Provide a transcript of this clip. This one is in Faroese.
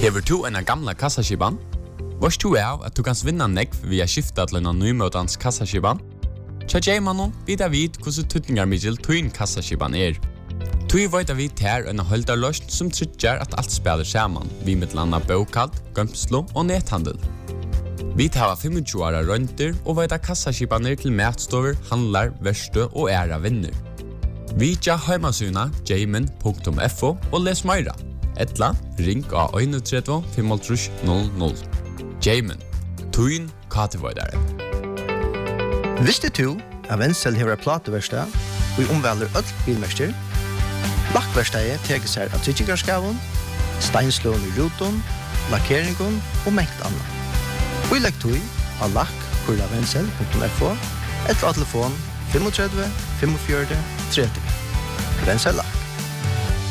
Hever du en gamla kassaskiban? Vars du av at du kan vinna nekv via skifta til en nymøtans kassaskiban? Tja J-mannen vidar vid hvordan tutningarmiddel tuin kassaskiban Tui veit vi ter en holdarløst som tryggjar at alt spiller saman, vi mittlanda bokald, gømslo og nethandel. Vi tar 25 åra rønter og veit kassaskibaner til matstover, handlar, verste og æra vinner. Vi tja heimasuna jamin.fo og les meira. Etla, ring av 31 500. Jamin, tuin katevoidare. Visste du at Wenzel hever plateverstad og omvelder öll bilmester? Lakkverstadet teker seg av tryggingarskaven, steinslån i ruton, lakkeringen og mengt annet. Og i lekktøy av lakk.wenzel.fo eller av telefon 35 45 30. Wenzel Lakk.